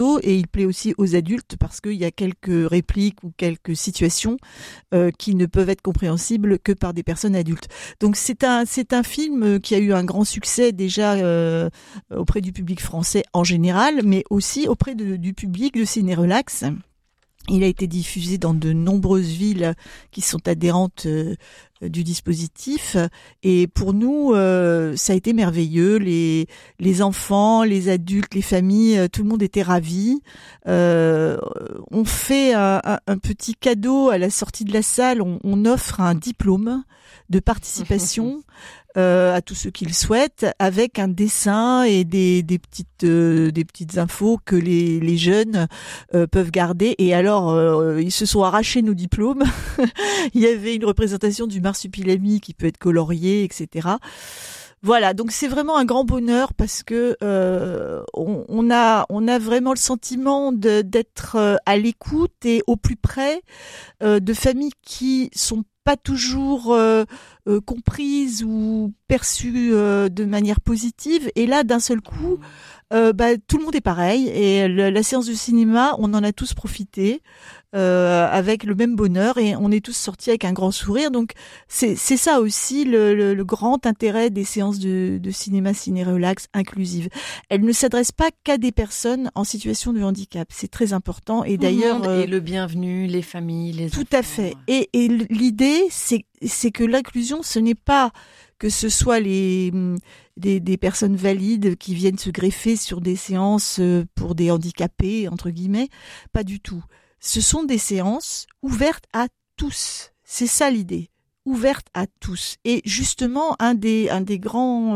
et il plaît aussi aux adultes parce qu'il y a quelques répliques ou quelques situations qui ne peuvent être compréhensibles que par des personnes adultes. Donc c'est un film qui a eu un grand succès déjà auprès du public français en général, mais aussi auprès du public de Ciné Relax. Il a été diffusé dans de nombreuses villes qui sont adhérentes du dispositif, et pour nous ça a été merveilleux. Les enfants, les adultes, les familles, tout le monde était ravi. On fait un petit cadeau à la sortie de la salle. On offre un diplôme de participation à tous ceux qui le souhaitent, avec un dessin et des petites infos que les jeunes peuvent garder. Et alors, ils se sont arrachés nos diplômes. Il y avait une représentation du marsupilami qui peut être colorié, etc. Voilà, donc c'est vraiment un grand bonheur parce que on a vraiment le sentiment d'être à l'écoute et au plus près de familles qui sont pas toujours comprises ou perçues de manière positive. Et là, d'un seul coup, tout le monde est pareil. Et la séance de cinéma, on en a tous profité avec le même bonheur, et on est tous sortis avec un grand sourire. Donc c'est ça aussi le grand intérêt des séances de cinéma Ciné Relax inclusive. Elles ne s'adressent pas qu'à des personnes en situation de handicap. C'est très important. Et d'ailleurs, et le bienvenu, les familles, les tout enfants. à fait. Et l'idée, c'est que l'inclusion, ce n'est pas que ce soit des personnes valides qui viennent se greffer sur des séances pour des handicapés, entre guillemets. Pas du tout. Ce sont des séances ouvertes à tous. C'est ça l'idée. Ouverte à tous. Et justement, un des grands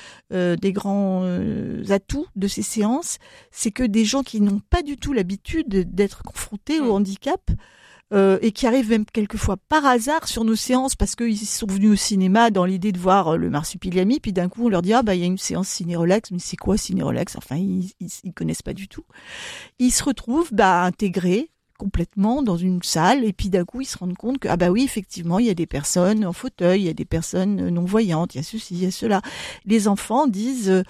atouts de ces séances, c'est que des gens qui n'ont pas du tout l'habitude d'être confrontés au handicap, et qui arrivent même quelquefois par hasard sur nos séances parce qu'ils sont venus au cinéma dans l'idée de voir le marsupilami, puis d'un coup on leur dit il y a une séance Ciné Relax, mais c'est quoi Ciné Relax? Enfin, ils connaissent pas du tout. Ils se retrouvent intégrés complètement dans une salle, et puis d'un coup ils se rendent compte que oui, effectivement, il y a des personnes en fauteuil, il y a des personnes non-voyantes, il y a ceci, il y a cela. Les enfants disent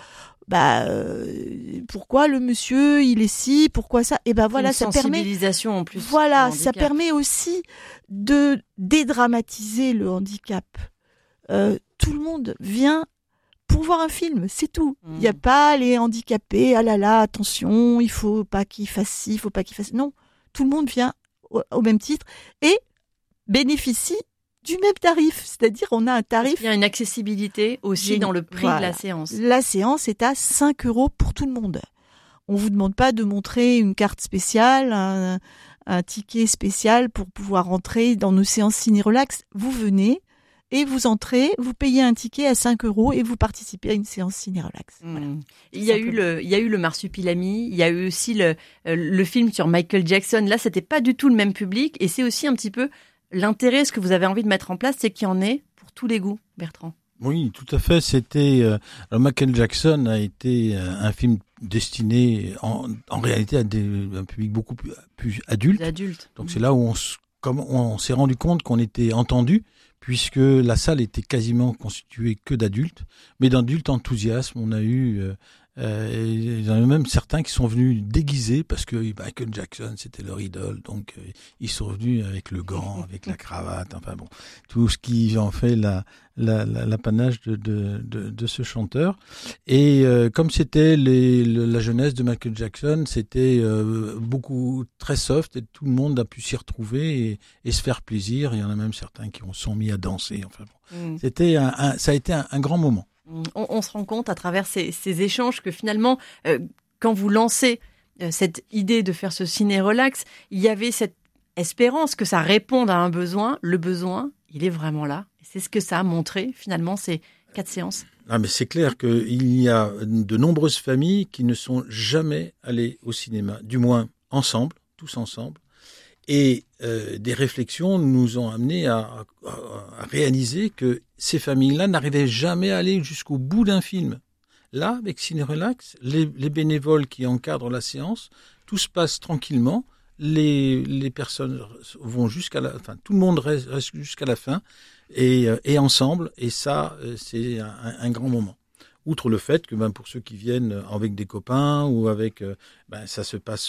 pourquoi le monsieur il est ci, pourquoi ça, et voilà, ça permet sensibilisation en plus. Voilà, ça permet aussi de dédramatiser le handicap. Tout le monde vient pour voir un film, c'est tout. Il n'y a pas les handicapés, attention, il faut pas qu'il fasse ci, il faut pas qu'il fasse... Non, tout le monde vient au même titre et bénéficie du même tarif. C'est-à-dire, on a un tarif... Il y a une accessibilité aussi dans le prix de la séance. La séance est à 5 € pour tout le monde. On vous demande pas de montrer une carte spéciale, un ticket spécial pour pouvoir entrer dans nos séances Ciné Relax. Vous venez et vous entrez, vous payez un ticket à 5 € et vous participez à une séance Ciné Relax. Voilà. Il y a eu le marsupilami, il y a eu aussi le film sur Michael Jackson. Là, c'était pas du tout le même public, et c'est aussi un petit peu l'intérêt, ce que vous avez envie de mettre en place, c'est qu'il y en ait pour tous les goûts, Bertrand. Oui, tout à fait. C'était Michael Jackson a été un film destiné en réalité à un public beaucoup plus adulte. Donc c'est là où on s'est rendu compte qu'on était entendu, puisque la salle était quasiment constituée que d'adultes, mais d'adultes enthousiastes. On a eu il y en a même certains qui sont venus déguisés parce que Michael Jackson c'était leur idole, donc ils sont venus avec le gant, avec la cravate, enfin bon, tout ce qui en fait l'apanage de ce chanteur. Et comme c'était la jeunesse de Michael Jackson, c'était beaucoup très soft, et tout le monde a pu s'y retrouver et se faire plaisir. Il y en a même certains qui sont mis à danser. Enfin bon, ça a été un grand moment. On se rend compte à travers ces échanges que finalement, quand vous lancez cette idée de faire ce ciné relax, il y avait cette espérance que ça réponde à un besoin. Le besoin, il est vraiment là. Et c'est ce que ça a montré finalement ces 4 séances. Ah, mais c'est clair qu'il y a de nombreuses familles qui ne sont jamais allées au cinéma, du moins ensemble, tous ensemble. Et des réflexions nous ont amenés à réaliser que ces familles-là n'arrivaient jamais à aller jusqu'au bout d'un film. Là, avec Ciné Relax, les bénévoles qui encadrent la séance, tout se passe tranquillement. Les personnes vont jusqu'à la fin, tout le monde reste jusqu'à la fin et ensemble. Et ça, c'est un grand moment. outre le fait que pour ceux qui viennent avec des copains ou avec, ça se passe